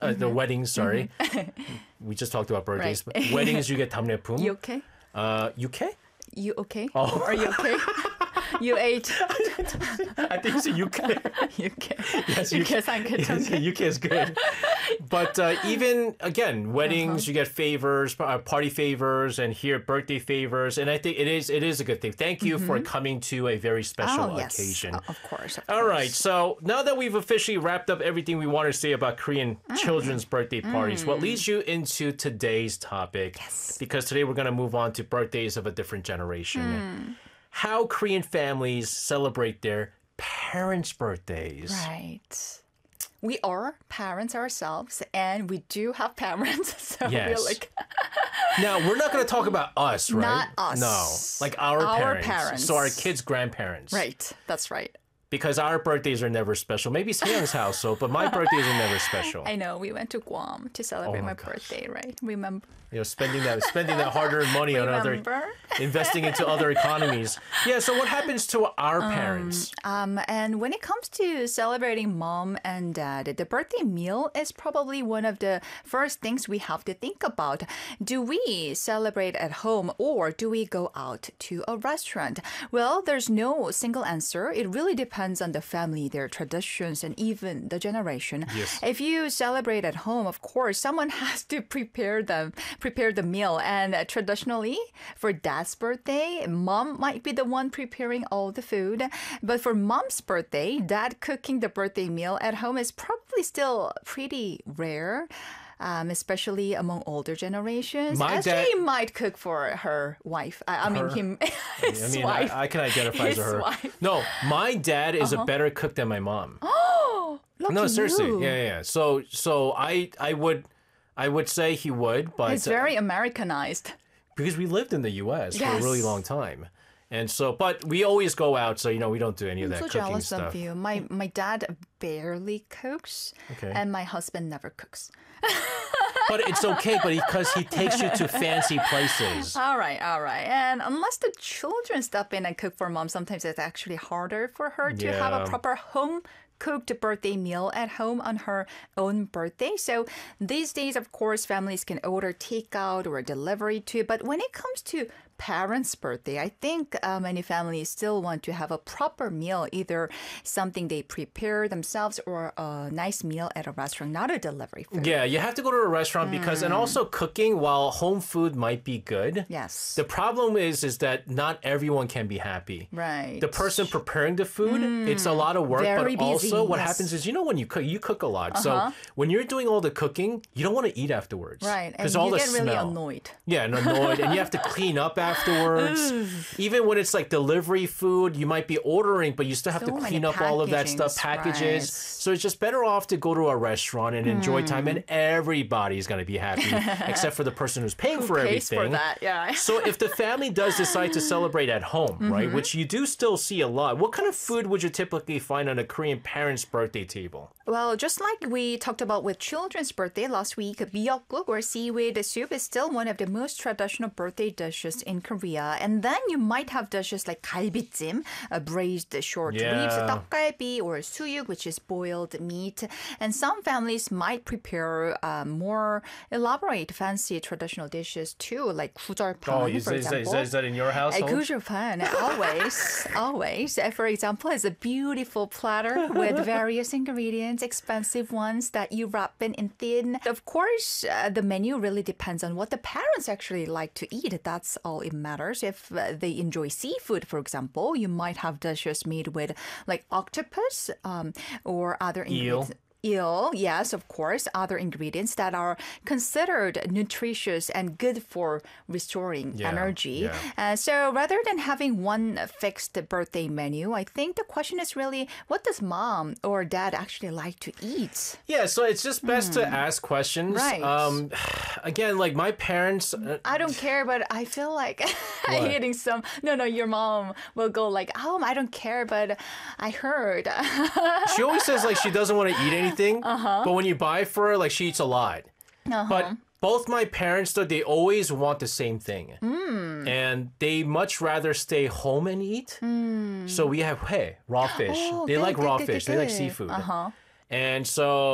the weddings, sorry. We just talked about birthdays. Right. But weddings, you get 답례품. You okay? UK? You okay? Oh. Are you okay? You ate. I think it's UK. UK. Yes, UK sound good. Yes, UK is good. But even, again, weddings, you get favors, party favors, and here birthday favors. And I think it is a good thing. Thank you for coming to a very special occasion. Of course. All right. So now that we've officially wrapped up everything we want to say about Korean children's birthday parties, what leads you into today's topic? Yes. Because today we're going to move on to birthdays of a different generation. How Korean families celebrate their parents' birthdays. Right. We are parents ourselves, and we do have parents. So Yes. we're like, Now, we're not going to talk about us, right? Not us. No. Like our parents. So our kids' grandparents. right. That's right. Because our birthdays are never special. Maybe Seung's household, but my birthdays are never special. I know. We went to Guam to celebrate Oh my my gosh. birthday, right? Remember? Spending that hard-earned money on Remember? investing into other economies. Yeah, so what happens to our parents? And when it comes to celebrating mom and dad, the birthday meal is probably one of the first things we have to think about. Do we celebrate at home or do we go out to a restaurant? Well, there's no single answer. It really depends on the family, their traditions, and even the generation. Yes. If you celebrate at home, of course, someone has to prepare the meal. And traditionally, for dad's birthday, mom might be the one preparing all the food. But for mom's birthday, dad cooking the birthday meal at home is probably still pretty rare. Especially among older generations. My As dad- she might cook for her wife. His wife. I can identify as His her. wife. No, my dad is a better cook than my mom. Lucky No, seriously. you. Yeah. So I would say he would, but It's very Americanized. because we lived in the U.S. for a Yes. really long time. And so, but we always go out, so, we don't do any of that I'm so cooking jealous stuff. of you. My dad barely cooks, Okay. and my husband never cooks. But it's okay, but because he takes you to fancy places. All right. And unless the children step in and cook for mom, sometimes it's actually harder for her to have Yeah. a proper home cooked birthday meal at home on her own birthday. So these days, of course, families can order takeout or delivery too. But when it comes to parents' birthday, I think many families still want to have a proper meal, either something they prepare themselves or a nice meal at a restaurant, not a delivery food. Yeah, you have to go to a restaurant because, and also cooking, while home food might be good. Yes. The problem is that not everyone can be happy. Right. The person preparing the food, it's a lot of work, Very but also busy, what yes. happens is, when you cook a lot. So when you're doing all the cooking, you don't want to eat afterwards. Right. And Because you all the get really smell. annoyed. Yeah, and annoyed. And you have to clean up afterwards. Even when it's like delivery food, you might be ordering, but you still have So to many clean up all of that stuff, packages. right. So it's just better off to go to a restaurant and enjoy time, and everybody's going to be happy, except for the person who's paying for Pays everything. for that, yeah. So if the family does decide to celebrate at home, right, which you do still see a lot, what kind of food would you typically find on a Korean parent's birthday table? Well, just like we talked about with children's birthday last week, miyeokguk or seaweed soup is still one of the most traditional birthday dishes in Korea. And then you might have dishes like galbijjim, braised short Yeah. ribs, 떡갈비 or suyuk, which is boiled meat. And some families might prepare more elaborate, fancy traditional dishes too, like 구절판, for example. Is that in your household? 구절판, always. For example, is a beautiful platter with various ingredients, expensive ones that you wrap in thin. Of course, the menu really depends on what the parents actually like to eat. That's all it matters. If they enjoy seafood, for example, you might have dishes made with like octopus or other ingredients. Eel, yes, of course, other ingredients that are considered nutritious and good for restoring energy. Yeah. So rather than having one fixed birthday menu, I think the question is really, what does mom or dad actually like to eat? Yeah, so it's just best to ask questions. Right. Again, like my parents... I don't care, but I feel like eating some... No, your mom will go like, I don't care, but I heard. She always says like she doesn't want to eat anything, but when you buy for her, like she eats a lot. But both my parents, though, they always want the same thing. And they much rather stay home and eat. So we have raw fish. Oh, they good, like good, raw good, fish. good, They like good. seafood. And so